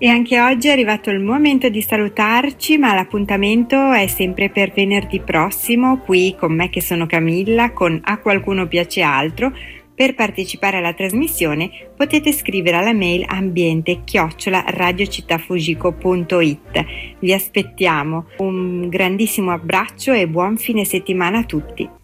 E anche oggi è arrivato il momento di salutarci, ma l'appuntamento è sempre per venerdì prossimo, qui con me che sono Camilla, con A Qualcuno Piace Altro. Per partecipare alla trasmissione potete scrivere alla mail ambiente@radiocittafugico.it. Vi aspettiamo. Un grandissimo abbraccio e buon fine settimana a tutti.